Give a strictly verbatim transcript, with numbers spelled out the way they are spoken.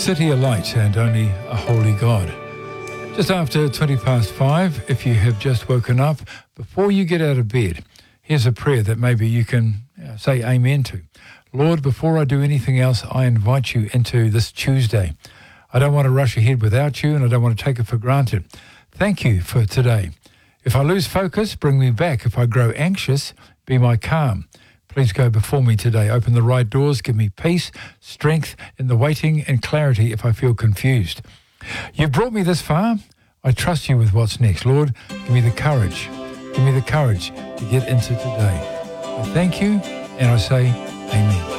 City of Light and Only a Holy God. Just after twenty past five, if you have just woken up, before you get out of bed, here's a prayer that maybe you can uh, say amen to. Lord, before I do anything else, I invite you into this Tuesday. I don't want to rush ahead without you, and I don't want to take it for granted. Thank you for today. If I lose focus, bring me back. If I grow anxious, be my calm. Please go before me today. Open the right doors. Give me peace, strength in the waiting, and clarity if I feel confused. You've brought me this far. I trust you with what's next. Lord, give me the courage. Give me the courage to get into today. I thank you, and I say amen.